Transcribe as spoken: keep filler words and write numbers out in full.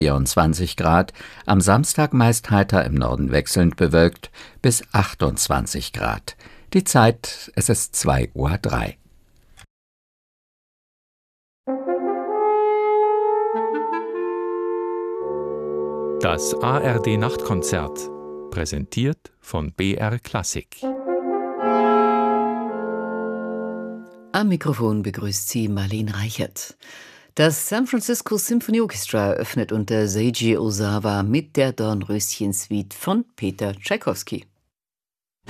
vierundzwanzig Grad, am Samstag meist heiter, im Norden wechselnd bewölkt, bis achtundzwanzig Grad. Die Zeit, es ist zwei Uhr drei. Das A R D-Nachtkonzert, präsentiert von B R Klassik. Am Mikrofon begrüßt sie Marlene Reichert. Das San Francisco Symphony Orchestra eröffnet unter Seiji Ozawa mit der Dornröschen-Suite von Peter Tschaikowski.